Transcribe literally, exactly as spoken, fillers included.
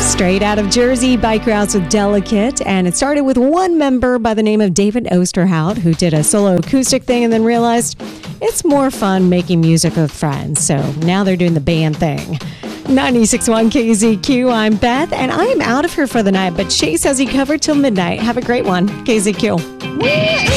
Straight out of Jersey, Bike Routes with Delicate. And it started with one member by the name of David Osterhout, who did a solo acoustic thing and then realized it's more fun making music with friends. So now they're doing the band thing. ninety-six point one K Z Q, I'm Beth, and I am out of here for the night, but Chase has you covered till midnight. Have a great one, K Z Q.